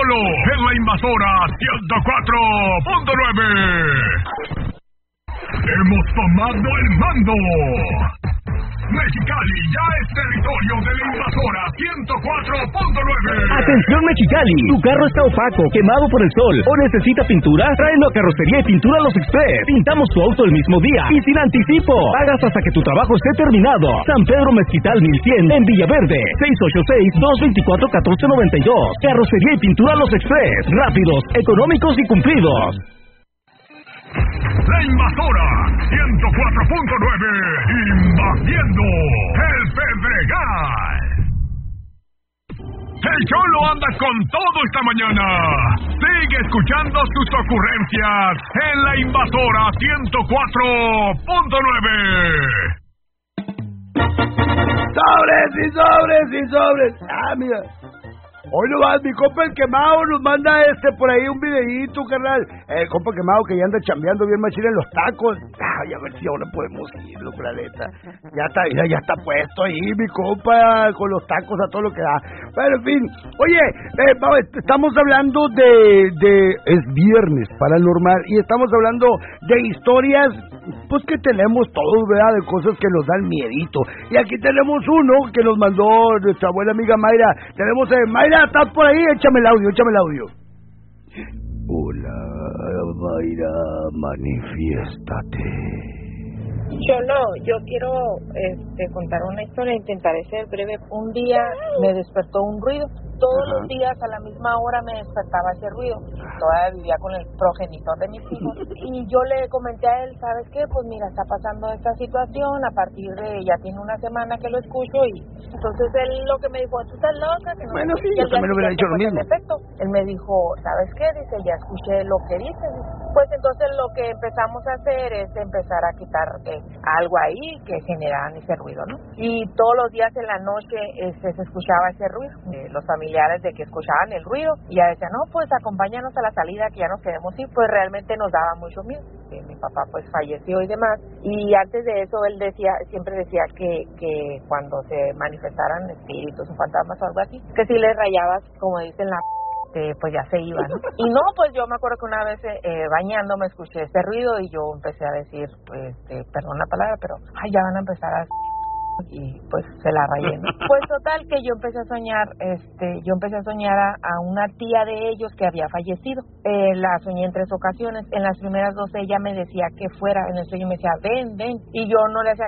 solo en la Invasora 104.9. Hemos tomado el mando. Mexicali ya es territorio de la Invasora 104.9. Atención Mexicali, tu carro está opaco, quemado por el sol o necesita pintura, tráelo a Carrocería y Pintura Los Express. Pintamos tu auto el mismo día y sin anticipo. Pagas hasta que tu trabajo esté terminado. San Pedro Mezquital 1100 en Villaverde. 686-224-1492. Carrocería y Pintura Los Express. Rápidos, económicos y cumplidos. La Invasora 104.9, invadiendo el Pedregal. El Cholo anda con todo esta mañana. Sigue escuchando sus ocurrencias en la Invasora 104.9. ¡Sobres y sobres y sobres! Ah, mira. Hoy nomás, mi compa el Quemado nos manda por ahí un videíto, carnal. El compa Quemado que ya anda chambeando bien machín en los tacos. Ay, a ver si ahora podemos ir, la neta. Ya está puesto ahí, mi compa, con los tacos a todo lo que da. Bueno, en fin. Oye, estamos hablando es viernes paranormal y estamos hablando de historias, pues que tenemos todos, ¿verdad? De cosas que nos dan miedito. Y aquí tenemos uno que nos mandó nuestra buena amiga Mayra. Tenemos Mayra, ¿estás por ahí? Échame el audio. Hola, Mayra, manifiéstate. Yo quiero contar una historia, intentaré ser breve. Un día me despertó un ruido. Todos los días a la misma hora me despertaba ese ruido. Todavía vivía con el progenitor de mis hijos. Y yo le comenté a él, ¿sabes qué? Pues mira, está pasando esta situación. A partir de, ya tiene una semana que lo escucho. Y entonces él lo que me dijo, ¿tú estás loca? Que no. Bueno, sí, yo también le hubiera dicho lo mismo. Él me dijo, ¿sabes qué? Dice, ya escuché lo que dices. Pues entonces lo que empezamos a hacer es empezar a quitar algo ahí que generaban ese ruido, ¿no? Y todos los días en la noche se escuchaba ese ruido. Los familiares de que escuchaban el ruido y ya decían, no, pues acompáñanos a la salida que ya nos queremos ir. Pues realmente nos daba mucho miedo. Mi papá pues falleció y demás. Y antes de eso él siempre decía que cuando se manifestaran espíritus o fantasmas o algo así, que si les rayabas, como dicen pues ya se iba, ¿no? Y no, pues yo me acuerdo que una vez bañándome escuché este ruido y yo empecé a decir, pues, perdón la palabra, pero, ya van a empezar a... y pues se la rayé, ¿no? Pues total que yo empecé a soñar a una tía de ellos que había fallecido. La soñé en 3 ocasiones. En las primeras 2 ella me decía que fuera, en el sueño me decía, ven, y yo no le hacía